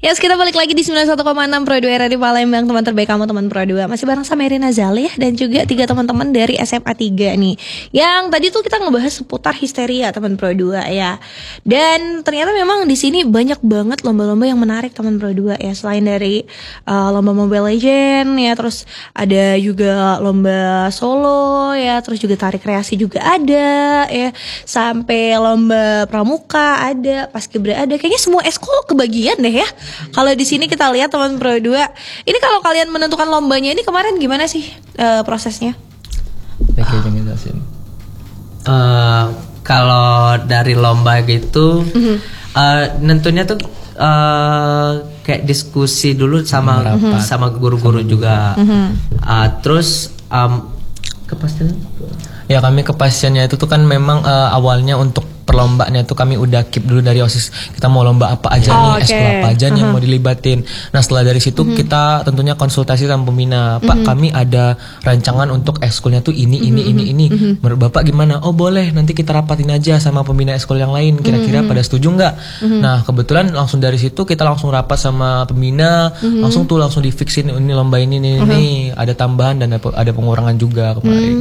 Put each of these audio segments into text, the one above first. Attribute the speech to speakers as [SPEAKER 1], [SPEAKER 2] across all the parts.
[SPEAKER 1] Yes, kita balik lagi di 91,6 Pro 2 Radio Palembang, teman terbaik kamu, teman Pro 2. Masih bareng sama Irina Zalih dan juga 3 teman-teman dari SMA 3 nih. Yang tadi tuh kita ngebahas seputar histeria, teman Pro 2 ya. Dan ternyata memang di sini banyak banget lomba-lomba yang menarik, teman Pro 2 ya. Selain dari lomba Mobile Legend ya, terus ada juga lomba solo ya, terus juga tarik kreasi juga ada ya. Sampai lomba pramuka ada, paskibra ada. Kayaknya semua eskul kebagian deh ya. Kalau di sini kita lihat teman Pro 2. Ini kalau kalian menentukan lombanya ini kemarin gimana sih prosesnya?
[SPEAKER 2] Kalau dari lomba gitu, nentunya tuh kayak diskusi dulu sama guru-guru juga. Terus kepastian?
[SPEAKER 3] Ya, kami kepastiannya itu tuh kan memang awalnya untuk perlombaannya tuh kami udah keep dulu dari OSIS, kita mau lomba apa aja nih, eskul apa aja nih yang mau dilibatin. Nah setelah dari situ kita tentunya konsultasi sama pembina, Pak kami ada rancangan untuk eskulnya tuh ini. Menurut Bapak gimana? Oh boleh, nanti kita rapatin aja sama pembina eskul yang lain, kira-kira pada setuju nggak? Nah kebetulan langsung dari situ kita langsung rapat sama pembina, langsung di fixin ini lomba ini ada tambahan dan ada pengurangan juga kemarin.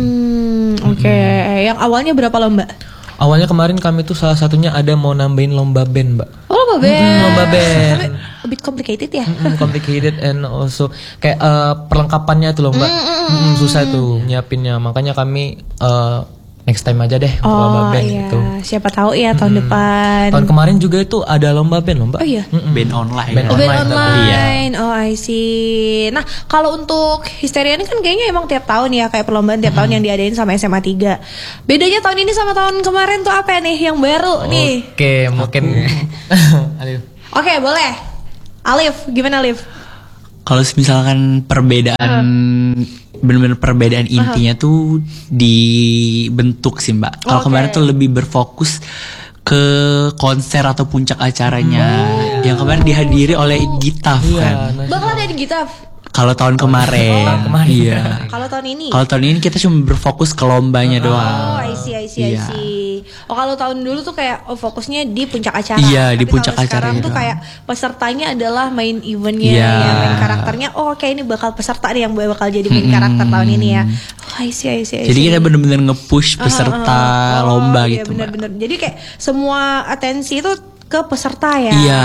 [SPEAKER 1] Yang awalnya berapa lomba?
[SPEAKER 3] Awalnya kemarin kami tuh salah satunya ada mau nambahin lomba band, Mbak.
[SPEAKER 1] Oh, lomba band.
[SPEAKER 3] Lomba band.
[SPEAKER 1] A bit complicated ya.
[SPEAKER 3] Complicated and also kayak perlengkapannya tuh loh, Mbak. Susah tuh nyiapinnya. Makanya kami next time aja deh untuk lomba band gitu.
[SPEAKER 1] Siapa tahu ya tahun depan.
[SPEAKER 3] Tahun kemarin juga itu ada lomba band loh, Mbak.
[SPEAKER 1] Oh iya.
[SPEAKER 2] Band online.
[SPEAKER 1] Band online. Oh I see. Nah kalau untuk histeria ini kan kayaknya emang tiap tahun ya, kayak perlombaan tiap tahun yang diadain sama SMA 3. Bedanya tahun ini sama tahun kemarin tuh apa nih yang baru nih?
[SPEAKER 3] Oke, mungkin Alif.
[SPEAKER 1] Oke, boleh. Alif, gimana Alif?
[SPEAKER 4] Kalau misalkan perbedaan benar-benar perbedaan intinya tuh dibentuk sih Mbak. Kalau kemarin tuh lebih berfokus ke konser atau puncak acaranya. Yang kemarin dihadiri oleh Gitaf kan.
[SPEAKER 1] Bakal ada di Gitaf.
[SPEAKER 4] Kalau tahun kemarin, iya.
[SPEAKER 1] Kalau tahun ini?
[SPEAKER 4] Kalau tahun ini kita cuma berfokus ke lombanya doang.
[SPEAKER 1] Oh, I see. Oh, kalau tahun dulu tuh kayak fokusnya di puncak acara.
[SPEAKER 4] Iya, di
[SPEAKER 1] Tapi
[SPEAKER 4] puncak
[SPEAKER 1] kalau
[SPEAKER 4] acara
[SPEAKER 1] sekarang tuh kayak pesertanya adalah main eventnya, ya, main karakternya. Oh, kayak ini bakal peserta nih yang bakal jadi main karakter tahun ini ya. Oh, I see.
[SPEAKER 4] Jadi kita benar-benar nge-push peserta lomba gitu,
[SPEAKER 1] bener-bener. Jadi kayak semua atensi itu ke peserta ya.
[SPEAKER 4] Iya.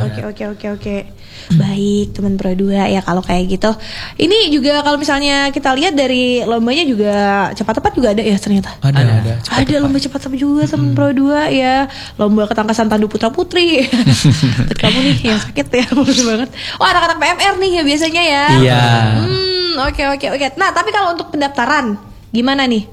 [SPEAKER 1] Oke. Baik, teman Pro 2 ya kalau kayak gitu. Ini juga kalau misalnya kita lihat dari lombanya juga cepat tepat juga ada ya ternyata. Ada lomba cepat tepat juga teman Pro 2 ya. Lomba ketangkasan tandu putra putri. Kamu nih yang sakit ya, bagus banget. Oh, anak-anak PMR nih ya biasanya ya.
[SPEAKER 4] Iya.
[SPEAKER 1] Oke. Nah, tapi kalau untuk pendaftaran gimana nih?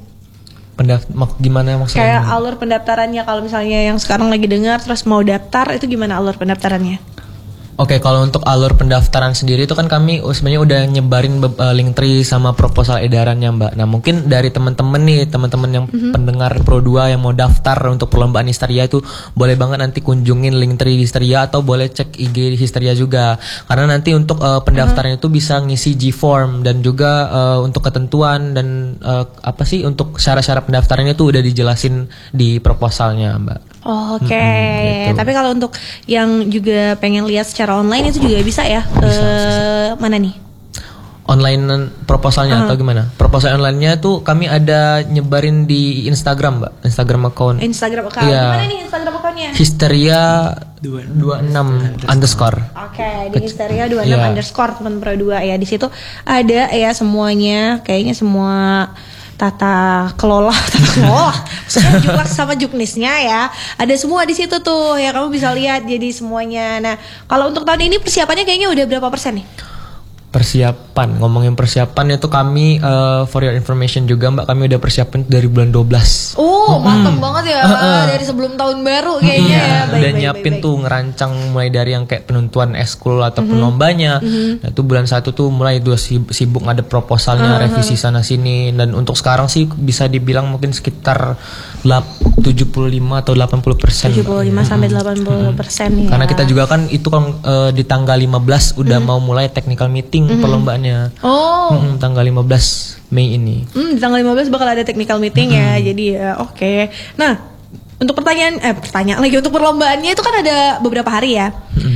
[SPEAKER 3] Gimana maksudnya?
[SPEAKER 1] Kayak alur pendaftarannya kalau misalnya yang sekarang lagi dengar terus mau daftar itu gimana alur pendaftarannya?
[SPEAKER 3] Oke, kalau untuk alur pendaftaran sendiri itu kan kami sebenarnya udah nyebarin link tree sama proposal edarannya, Mbak. Nah, mungkin dari teman-teman yang pendengar Pro 2 yang mau daftar untuk perlombaan Histeria itu boleh banget nanti kunjungin link tree Histeria atau boleh cek IG Histeria juga. Karena nanti untuk pendaftaran itu bisa ngisi G-form dan juga untuk ketentuan dan untuk syarat-syarat pendaftarannya itu udah dijelasin di proposalnya, Mbak.
[SPEAKER 1] Oke.
[SPEAKER 3] Gitu.
[SPEAKER 1] Tapi kalau untuk yang juga pengen lihat secara online itu juga bisa ya. Mana nih?
[SPEAKER 3] Online proposalnya atau gimana? Proposal online-nya tuh kami ada nyebarin di Instagram, Mbak. Instagram account. Iya.
[SPEAKER 1] Gimana nih Instagram account-nya?
[SPEAKER 3] Histeria 26 underscore.
[SPEAKER 1] Oke, di Histeria 26 underscore teman Pro 2 ya. Di situ ada ya semuanya, kayaknya semua tata kelola Juklak sama juknisnya ya, ada semua di situ tuh ya, kamu bisa lihat jadi semuanya. Nah kalau untuk tahun ini persiapannya kayaknya udah berapa persen nih?
[SPEAKER 3] Ngomongin persiapan itu kami for your information juga Mbak, kami udah persiapan dari bulan 12.
[SPEAKER 1] Oh mantap banget ya. Dari sebelum tahun baru kayaknya ya.
[SPEAKER 3] Udah nyiapin tuh ngerancang mulai dari yang kayak penentuan eskul atau pelombanya. Nah itu bulan 1 tuh mulai udah sibuk ngadep proposalnya, revisi sana sini. Dan untuk sekarang sih bisa dibilang mungkin sekitar 75 atau 80%.
[SPEAKER 1] 75 sampai 80% ya.
[SPEAKER 3] Karena kita juga kan itu kan di tanggal 15 udah mau mulai technical meeting perlombaannya. Tanggal 15 Mei ini.
[SPEAKER 1] Di tanggal 15 bakal ada technical meeting ya. Jadi ya oke. Nah, untuk pertanyaan lagi untuk perlombaannya itu kan ada beberapa hari ya.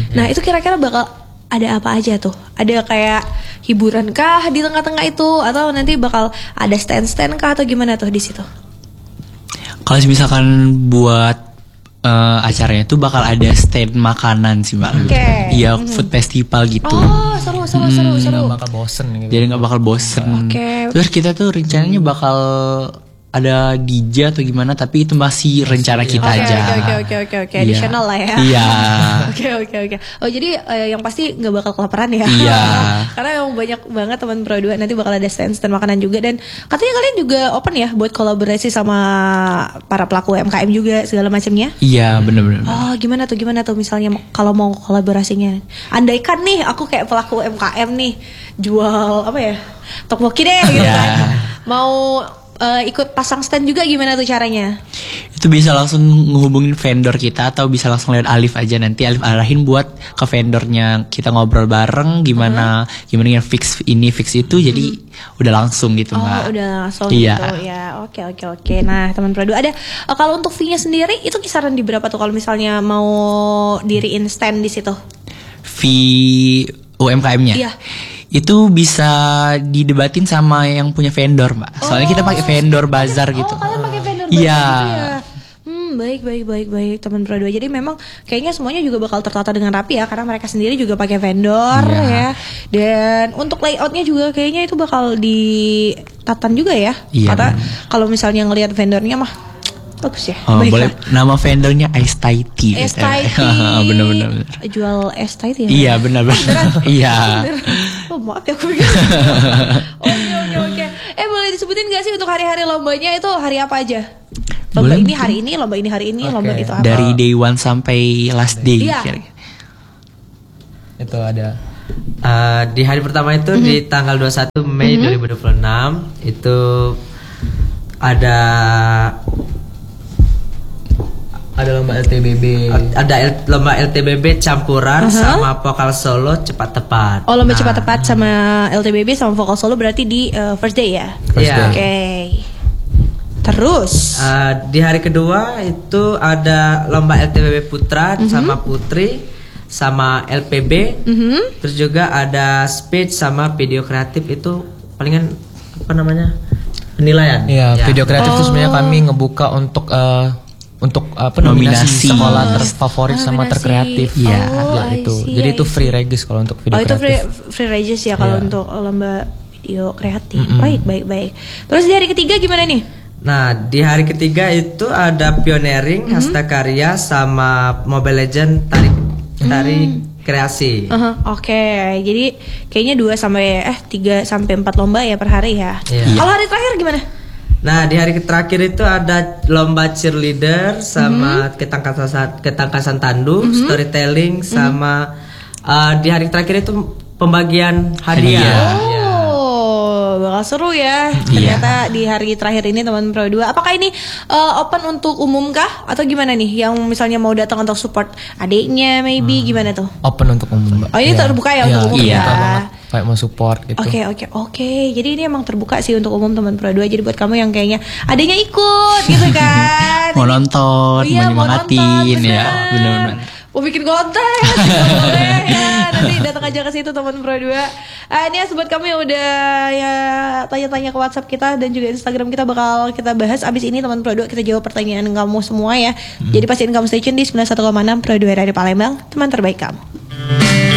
[SPEAKER 1] Nah itu kira-kira bakal ada apa aja tuh? Ada kayak hiburan kah di tengah-tengah itu, atau nanti bakal ada stand-stand kah atau gimana tuh di situ?
[SPEAKER 4] Kalau misalkan buat acaranya tuh bakal ada stand makanan sih Mbak. Iya, food festival gitu.
[SPEAKER 1] Oh seru.
[SPEAKER 3] Nggak bakal bosen gitu.
[SPEAKER 4] Jadi nggak bakal bosen. Terus kita tuh rencananya bakal ada DJ atau gimana, tapi itu masih rencana kita aja.
[SPEAKER 1] Oke. Additional lah ya.
[SPEAKER 4] Iya.
[SPEAKER 1] Oke. Oh jadi yang pasti nggak bakal kelaparan ya.
[SPEAKER 4] Iya.
[SPEAKER 1] Karena yang banyak banget teman Pro 2 nanti bakal ada stand makanan juga, dan katanya kalian juga open ya buat kolaborasi sama para pelaku UMKM juga segala macamnya.
[SPEAKER 4] Iya, benar-benar.
[SPEAKER 1] Oh gimana tuh misalnya kalau mau kolaborasinya? Andaikan nih aku kayak pelaku UMKM nih jual apa ya, tteokbokki deh gitu kan. Mau ikut pasang stand juga, gimana tuh caranya?
[SPEAKER 4] Itu bisa langsung ngehubungin vendor kita atau bisa langsung lihat Alif aja, nanti Alif arahin buat ke vendornya, kita ngobrol bareng gimana yang fix ini fix itu, jadi udah langsung gitu Mbak.
[SPEAKER 1] Oh udah langsung
[SPEAKER 4] iya.
[SPEAKER 1] gitu ya. Oke. Nah teman Pro 2 ada kalau untuk fee-nya sendiri itu kisaran di berapa tuh kalau misalnya mau diriin stand di situ?
[SPEAKER 4] Fee UMKM-nya?
[SPEAKER 1] Iya.
[SPEAKER 4] Itu bisa didebatin sama yang punya vendor Mbak. Soalnya kita pakai vendor bazar gitu.
[SPEAKER 1] Oh kalian pakai vendor
[SPEAKER 4] Iya.
[SPEAKER 1] gitu ya? Baik teman Pro 2. Jadi memang kayaknya semuanya juga bakal tertata dengan rapi ya, karena mereka sendiri juga pakai vendor ya. Dan untuk layoutnya juga kayaknya itu bakal ditatan juga ya.
[SPEAKER 4] Iya,
[SPEAKER 1] Karena kalau misalnya ngelihat vendornya mah bagus ya.
[SPEAKER 4] Oh,
[SPEAKER 1] Baik
[SPEAKER 4] boleh
[SPEAKER 1] lah.
[SPEAKER 4] nama vendornya Ice Thai Tea.
[SPEAKER 1] Es Thai Tea.
[SPEAKER 4] Bener.
[SPEAKER 1] Jual es Thai Tea ya?
[SPEAKER 4] Iya, benar. Iya.
[SPEAKER 1] Oh maaf ya aku pikir. Oke. Boleh disebutin gak sih untuk hari-hari lombanya itu hari apa aja? Lomba
[SPEAKER 4] Boleh,
[SPEAKER 1] ini hari ini, lomba ini hari ini, lomba itu apa?
[SPEAKER 4] Dari day one sampai last day.
[SPEAKER 1] Iya.
[SPEAKER 3] Itu ada
[SPEAKER 2] Di hari pertama itu di tanggal 21 Mei 2026 itu ada
[SPEAKER 3] lomba LTBB.
[SPEAKER 2] lomba LTBB campuran sama vokal solo cepat tepat.
[SPEAKER 1] Oh lomba cepat tepat sama LTBB sama vokal solo berarti di first day ya?
[SPEAKER 2] Iya.
[SPEAKER 1] Oke. Terus
[SPEAKER 2] Di hari kedua itu ada lomba LTBB Putra sama Putri sama LPB. Terus juga ada speech sama video kreatif, itu palingan apa namanya? Penilaian.
[SPEAKER 3] Iya, video kreatif itu sebenarnya kami ngebuka untuk nominasi sekolah terfavorit sama
[SPEAKER 1] Nominasi.
[SPEAKER 3] terkreatif.
[SPEAKER 1] Iya.
[SPEAKER 3] Itu. Jadi itu free regis kalau untuk video
[SPEAKER 1] itu
[SPEAKER 3] kreatif.
[SPEAKER 1] free regis ya kalau untuk lomba video kreatif. Baik. Terus di hari ketiga gimana nih?
[SPEAKER 2] Nah, di hari ketiga itu ada pioneering, hasta karya sama Mobile Legend tarik kreasi.
[SPEAKER 1] Oke, jadi kayaknya 3 sampai 4 lomba ya per hari ya.
[SPEAKER 2] Iya.
[SPEAKER 1] Kalau hari terakhir gimana?
[SPEAKER 2] Nah, di hari terakhir itu ada lomba cheerleader sama ketangkasan tandu, storytelling sama di hari terakhir itu pembagian hadiah. Iya.
[SPEAKER 1] Bakal seru ya. Ternyata di hari terakhir ini teman Pro 2. Apakah ini open untuk umum kah atau gimana nih? Yang misalnya mau datang untuk support adiknya maybe gimana tuh?
[SPEAKER 3] Open untuk umum, Mbak.
[SPEAKER 1] Oh, ini terbuka ya untuk umum ya?
[SPEAKER 3] Terbuka banget. Kayak mau support gitu.
[SPEAKER 1] Oke. Jadi ini emang terbuka sih untuk umum teman Pro 2. Jadi buat kamu yang kayaknya adanya ikut gitu kan.
[SPEAKER 4] Mau nonton,
[SPEAKER 1] Iya,
[SPEAKER 4] mau nyemangatin ya. Benar-benar.
[SPEAKER 1] Mau bikin konten boleh ya, nanti datang aja ke situ teman Pro 2. Ini ya buat kamu yang udah ya tanya-tanya ke WhatsApp kita dan juga Instagram kita, bakal kita bahas abis ini teman Pro 2, kita jawab pertanyaan kamu semua ya. Jadi pastiin kamu stay tune di 91,6 Pro 2 Radio Palembang, teman terbaik kamu.